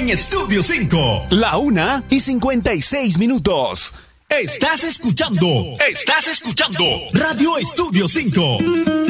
en Estudio 5. La 1:56. Estás escuchando Radio Estudio 5.